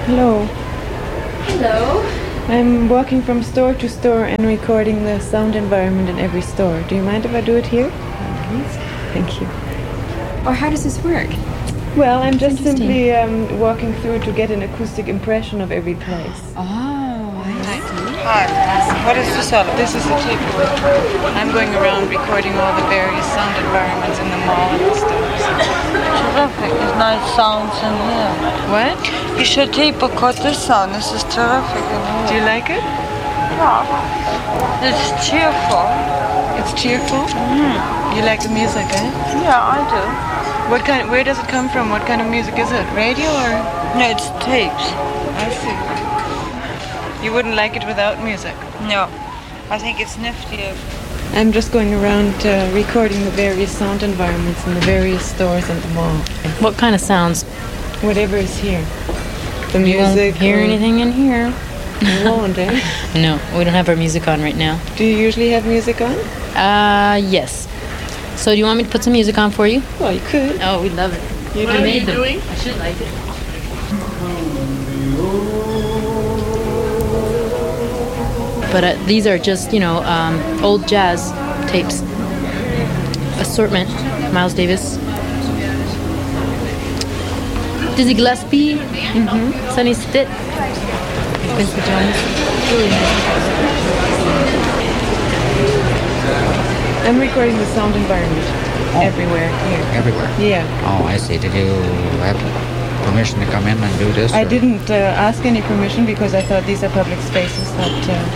Hello. Hello. I'm walking from store to store and recording the sound environment in every store. Do you mind if I do it here? Please. Thank you. Or how does this work? Well, I'm just simply walking through to get an acoustic impression of every place. Oh, I see. Hi, what is this all? This is a tape. I'm going around recording all the various sound environments in the mall and the stores. Terrific, there's nice sounds in here. What? You should tape record this sound, this is terrific in here. Do you like it? Yeah. It's cheerful. It's cheerful? You like the music, eh? Yeah, I do. Where does it come from? What kind of music is it? Radio or? No, it's tapes. I see. You wouldn't like it without music? No, I think it's nifty. I'm just going around recording the various sound environments in the various stores and the mall. What kind of sounds? Whatever is here. The You won't music. hear anything in here. You won't, eh? No, we don't have our music on right now. Do you usually have music on? Yes. So do you want me to put some music on for you? Well, you could. Oh, we love it. What are you doing? I should like it. But these are just, old jazz tapes. Assortment. Miles Davis. Dizzy Gillespie. Sonny Stitt. Quincy Jones. Really nice. I'm recording the sound environment everywhere here. Everywhere? Yeah. Oh, I see. Did you have permission to come in and do this? I or- didn't ask any permission because I thought these are public spaces that...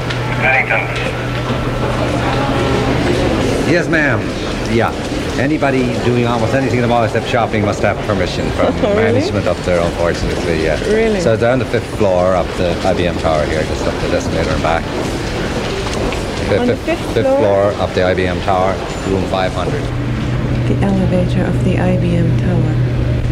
Yes, ma'am. Yeah. Anybody doing almost anything in the mall except shopping must have permission from Really? management up there, unfortunately, yeah. Really? So they're on the 5th floor of the IBM tower here, just up the escalator and back. On the fifth fifth floor? floor of the IBM tower, room 500. The elevator of the IBM tower.